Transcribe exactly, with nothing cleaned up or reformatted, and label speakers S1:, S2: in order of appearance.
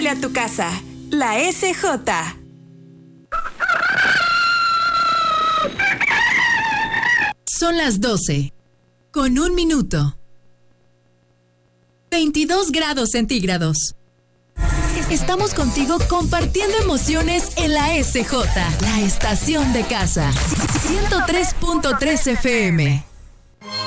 S1: Huele a tu casa. La S J.
S2: Son las doce. Con un minuto. veintidós grados centígrados. Estamos contigo compartiendo emociones en la S J, la estación de casa. ciento tres punto tres F M.